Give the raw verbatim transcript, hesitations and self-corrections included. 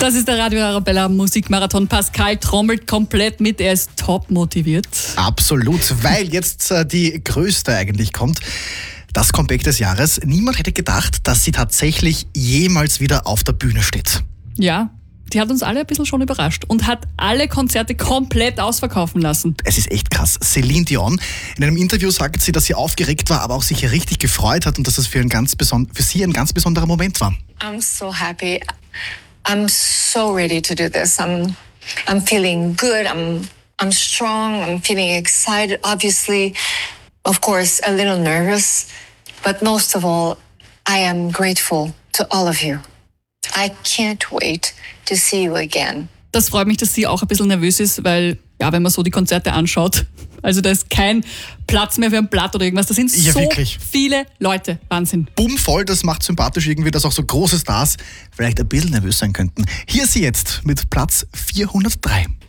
Das ist der Radio Arabella Musikmarathon. Pascal trommelt komplett mit, er ist top motiviert. Absolut, weil jetzt äh, die größte eigentlich kommt. Das Comeback des Jahres. Niemand hätte gedacht, dass sie tatsächlich jemals wieder auf der Bühne steht. Ja, die hat uns alle ein bisschen schon überrascht und hat alle Konzerte komplett ausverkaufen lassen. Es ist echt krass. Celine Dion, in einem Interview sagt sie, dass sie aufgeregt war, aber auch sich richtig gefreut hat und dass das für, ein ganz beson- für sie ein ganz besonderer Moment war. I'm so happy. I'm so ready to do this. I'm, I'm feeling good. I'm, I'm strong. I'm feeling excited. Obviously, of course, a little nervous, but most of all, I am grateful to all of you. I can't wait to see you again. Das freut mich, dass sie auch ein bisschen nervös ist, weil, ja, wenn man so die Konzerte anschaut, also da ist kein Platz mehr für ein Blatt oder irgendwas. Da sind Ja, so wirklich. viele Leute. Wahnsinn. Bummvoll, das macht sympathisch irgendwie, dass auch so große Stars vielleicht ein bisschen nervös sein könnten. Hier ist sie jetzt mit Platz vierhundertdrei.